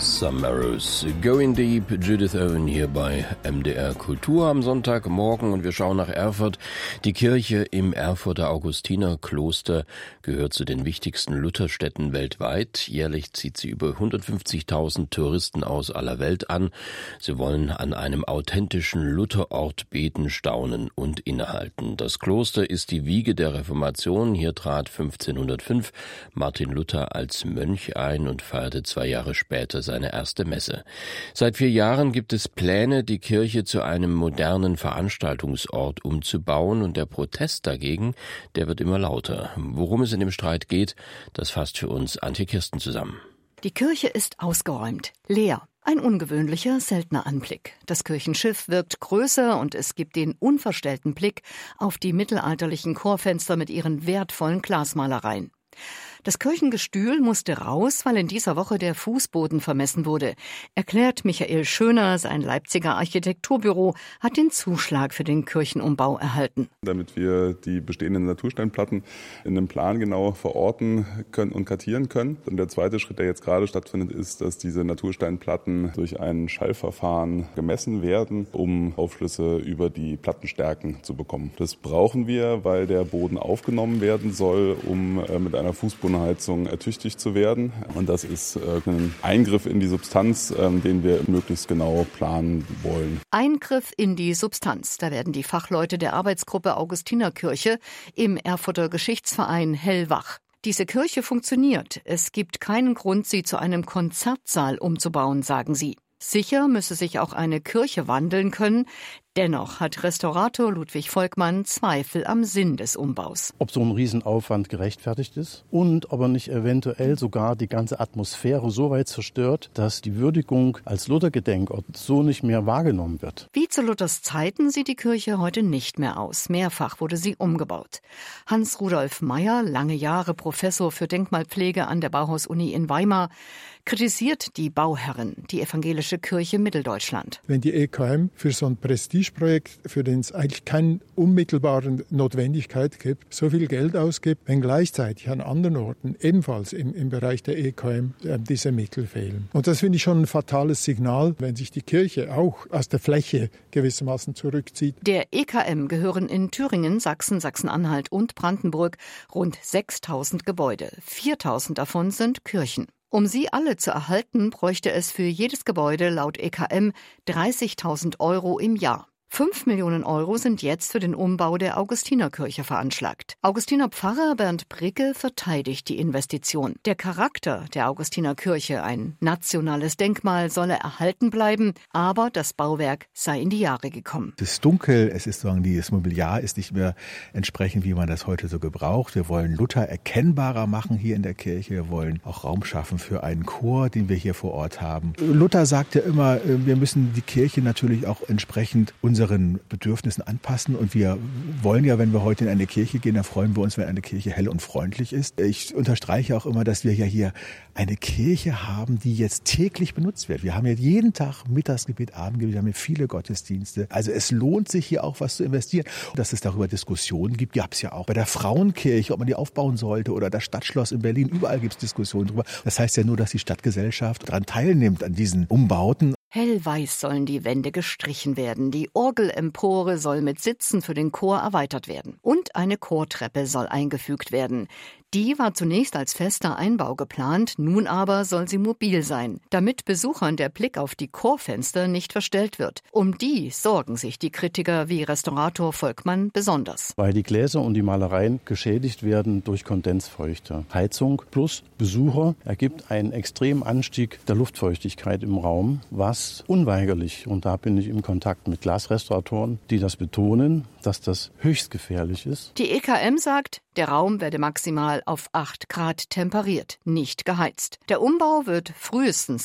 Summerus, Going Deep, Judith Owen hier bei MDR Kultur am Sonntagmorgen und wir schauen nach Erfurt. Die Kirche im Erfurter Augustinerkloster gehört zu den wichtigsten Lutherstädten weltweit. Jährlich zieht sie über 150.000 Touristen aus aller Welt an. Sie wollen an einem authentischen Lutherort beten, staunen und innehalten. Das Kloster ist die Wiege der Reformation. Hier trat 1505 Martin Luther als Mönch ein und feierte 2 Jahre später seine erste Messe. Seit 4 Jahren gibt es Pläne, die Kirche zu einem modernen Veranstaltungsort umzubauen und der Protest dagegen, der wird immer lauter. Worum es in dem Streit geht, das fasst für uns Antje Kirsten zusammen. Die Kirche ist ausgeräumt, leer. Ein ungewöhnlicher, seltener Anblick. Das Kirchenschiff wirkt größer und es gibt den unverstellten Blick auf die mittelalterlichen Chorfenster mit ihren wertvollen Glasmalereien. Das Kirchengestühl musste raus, weil in dieser Woche der Fußboden vermessen wurde. Erklärt Michael Schöner, sein Leipziger Architekturbüro hat den Zuschlag für den Kirchenumbau erhalten. Damit wir die bestehenden Natursteinplatten in einem Plan genau verorten können und kartieren können. Und der zweite Schritt, der jetzt gerade stattfindet, ist, dass diese Natursteinplatten durch ein Schallverfahren gemessen werden, um Aufschlüsse über die Plattenstärken zu bekommen. Das brauchen wir, weil der Boden aufgenommen werden soll, um mit einer Fußbodenheizung ertüchtigt zu werden. Und das ist ein Eingriff in die Substanz, den wir möglichst genau planen wollen. Eingriff in die Substanz. Da werden die Fachleute der Arbeitsgruppe Augustinerkirche im Erfurter Geschichtsverein hellwach. Diese Kirche funktioniert. Es gibt keinen Grund, sie zu einem Konzertsaal umzubauen, sagen sie. Sicher müsse sich auch eine Kirche wandeln können. Dennoch hat Restaurator Ludwig Volkmann Zweifel am Sinn des Umbaus. Ob so ein Riesenaufwand gerechtfertigt ist und ob er nicht eventuell sogar die ganze Atmosphäre so weit zerstört, dass die Würdigung als Luthergedenkort so nicht mehr wahrgenommen wird. Wie zu Luthers Zeiten sieht die Kirche heute nicht mehr aus. Mehrfach wurde sie umgebaut. Hans-Rudolf Meyer, lange Jahre Professor für Denkmalpflege an der Bauhaus-Uni in Weimar, kritisiert die Bauherren, die evangelische Kirche Mitteldeutschland. Wenn die EKM für so ein Prestigeprojekt, für den es eigentlich keine unmittelbare Notwendigkeit gibt, so viel Geld ausgibt, wenn gleichzeitig an anderen Orten, ebenfalls im Bereich der EKM, diese Mittel fehlen. Und das finde ich schon ein fatales Signal, wenn sich die Kirche auch aus der Fläche gewissermaßen zurückzieht. Der EKM gehören in Thüringen, Sachsen, Sachsen-Anhalt und Brandenburg rund 6.000 Gebäude. 4.000 davon sind Kirchen. Um sie alle zu erhalten, bräuchte es für jedes Gebäude laut EKM 30.000 € im Jahr. 5 Millionen € sind jetzt für den Umbau der Augustinerkirche veranschlagt. Augustiner Pfarrer Bernd Bricke verteidigt die Investition. Der Charakter der Augustinerkirche, ein nationales Denkmal, solle erhalten bleiben, aber das Bauwerk sei in die Jahre gekommen. Es ist dunkel, es ist das Mobiliar ist nicht mehr entsprechend, wie man das heute so gebraucht. Wir wollen Luther erkennbarer machen hier in der Kirche. Wir wollen auch Raum schaffen für einen Chor, den wir hier vor Ort haben. Luther sagte immer, wir müssen die Kirche natürlich auch entsprechend unseren Bedürfnissen anpassen. Und wir wollen ja, wenn wir heute in eine Kirche gehen, dann freuen wir uns, wenn eine Kirche hell und freundlich ist. Ich unterstreiche auch immer, dass wir ja hier eine Kirche haben, die jetzt täglich benutzt wird. Wir haben ja jeden Tag Mittagsgebet, Abendgebet, wir haben hier viele Gottesdienste. Also es lohnt sich hier auch was zu investieren. Dass es darüber Diskussionen gibt, gab es ja auch bei der Frauenkirche, ob man die aufbauen sollte oder das Stadtschloss in Berlin. Überall gibt es Diskussionen darüber. Das heißt ja nur, dass die Stadtgesellschaft daran teilnimmt, an diesen Umbauten. Hellweiß sollen die Wände gestrichen werden. Die Orgelempore soll mit Sitzen für den Chor erweitert werden. Und eine Chortreppe soll eingefügt werden. Die war zunächst als fester Einbau geplant, nun aber soll sie mobil sein, damit Besuchern der Blick auf die Chorfenster nicht verstellt wird. Um die sorgen sich die Kritiker wie Restaurator Volkmann besonders. Weil die Gläser und die Malereien geschädigt werden durch Kondensfeuchte. Heizung plus Besucher ergibt einen extremen Anstieg der Luftfeuchtigkeit im Raum, was unweigerlich, und da bin ich im Kontakt mit Glasrestauratoren, die das betonen, dass das höchst gefährlich ist. Die EKM sagt, der Raum werde maximal auf 8 Grad temperiert, nicht geheizt. Der Umbau wird frühestens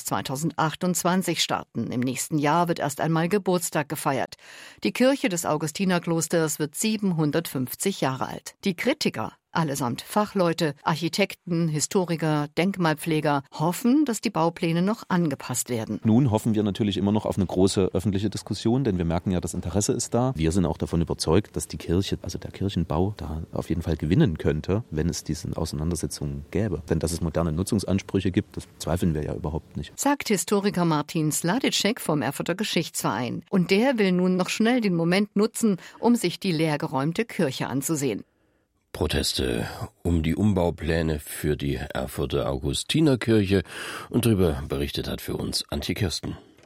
2028 starten. Im nächsten Jahr wird erst einmal Geburtstag gefeiert. Die Kirche des Augustinerklosters wird 750 Jahre alt. Die Kritiker allesamt Fachleute, Architekten, Historiker, Denkmalpfleger, hoffen, dass die Baupläne noch angepasst werden. Nun hoffen wir natürlich immer noch auf eine große öffentliche Diskussion, denn wir merken ja, das Interesse ist da. Wir sind auch davon überzeugt, dass die Kirche, also der Kirchenbau, da auf jeden Fall gewinnen könnte, wenn es diese Auseinandersetzungen gäbe. Denn dass es moderne Nutzungsansprüche gibt, das zweifeln wir ja überhaupt nicht. Sagt Historiker Martin Sladicek vom Erfurter Geschichtsverein. Und der will nun noch schnell den Moment nutzen, um sich die leergeräumte Kirche anzusehen. Proteste um die Umbaupläne für die Erfurter Augustinerkirche, und darüber berichtet hat für uns Antje Kirsten.